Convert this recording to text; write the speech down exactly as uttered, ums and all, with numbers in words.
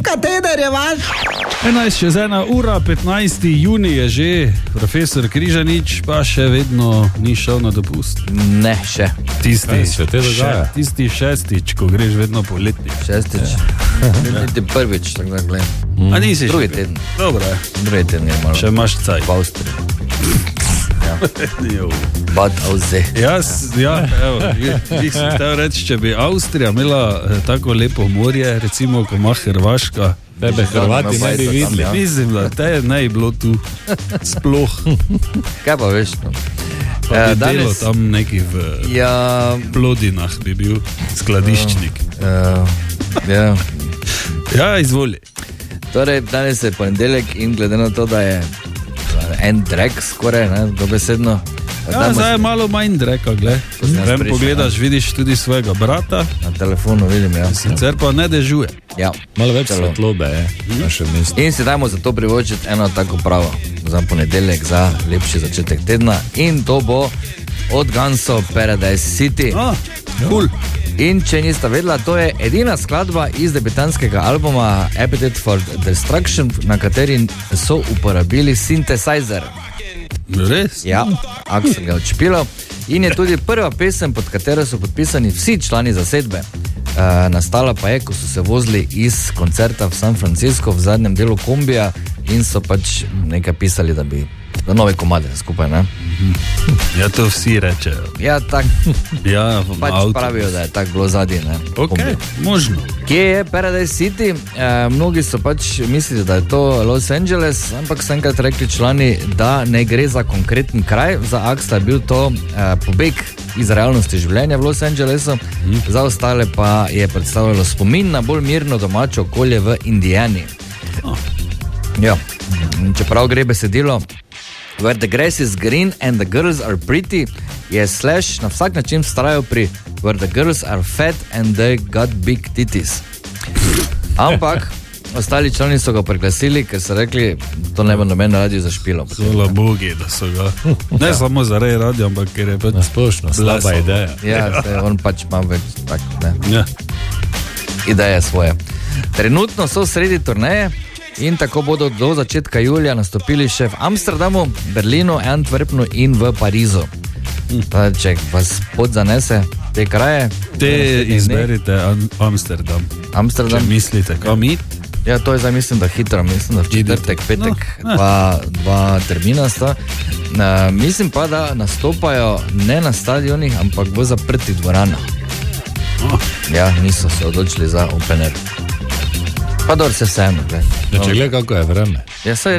kateder je vaš? enajst čez ena ura, petnajsti junij je že, profesor Križanič pa še vedno ni šel na dopust. Ne, še. Tisti, se te dogaja? še, tisti šestič, ko greš vedno po letni. Šestič. Niti prvič, tako da gledam. Mm. A nisi Drugi še? teden. Dobro, Drugi teden je malo. še imaš caj. V Avstriji. Jo. Bad Auze. Jaz, ja, evo, bi si htel reči, če bi Avstrija imela eh, tako lepo morje, recimo, ko ima Hrvaška, Tebe Hrvati ne bi videli. Ja. mislim, da te ne bi bilo tu sploh. Kaj pa veš? No? Pa Eh, bi delo danes- tam neki v Ja, Plodinah bi bil skladiščnik. uh, ja. Ja, izvoli. Torej, danes je ponedeljek in glede na to, da je en drek skoraj, ne, dobesedno. Ja, dajmo zdaj je si- malo manj dreka, gled. sem jaz Vem, prišel, pogledaš, vidiš tudi svojega brata, Na telefonu vidim, ja. sicer pa ne dežuje. ja. Malo več Celo. svetlobe je v našem mestu. In si dajmo zato privočiti eno tako pravo za ponedeljek, za lepši začetek tedna. In to bo od Gunsov Paradise City. Ah, cool. In če niste vedela, to je edina skladba iz debitanskega albuma Appetite for Destruction, na kateri so uporabili synthesizer. Res? Ja, Axel ga je odšpilal. In je tudi prva pesem, pod katero so podpisani vsi člani zasedbe. E, nastala pa je, ko so se vozili iz koncerta v San Francisco v zadnjem delu kombija in so pač nekaj pisali, da bi za nove komade skupaj, ne? Ja, to vsi rečejo. Ja, tako Ja, v pač avtu. pravijo, da je tako bilo zadnje, ne? Ok, Kombija. možno. Kje je Paradise City? E, mnogi so pač mislili, da je to Los Angeles, ampak so enkrat rekli člani, da ne gre za konkreten kraj. Za Axla je bil to e, pobeg iz realnosti življenja v Los Angelesu, mm. za ostale pa je predstavljalo spomin na bolj mirno domače okolje v Indijani. Oh. Ja. Čeprav gre besedilo Where the grass is green and the girls are pretty, je Slash na vsak način vztrajal pri Where the girls are fat and they got big titties. Ampak ostali člani so ga preglasili, ker so rekli, to ne bo noben radio zašpilo. Hvala Bogi, da so ga. Ne ja. samo zaradi radio, ampak ker je pač Na splošno, slaba blesal. ideja. Ja, se, on pač ima več tak, ne, Ja. ideje svoje. Trenutno so sredi turneje in tako bodo do začetka julija nastopili še v Amsterdamu, Berlinu, Antwerpnu in v Parizu. Pa, če vas pot zanese te kraje, Te izberite Am- Amsterdam. Amsterdam. Če mislite, kam iti. Ja, to je zdaj mislim, da hitro, mislim, da v četrtek, petek, No, dva, dva termina sta. Uh, mislim pa, da nastopajo ne na stadionih, ampak v zaprtih dvoranah. Oh. Ja, niso se odločili za open air. Pa dobro, se vseeno. Ja, če gleda, kako je vreme. Ja, saj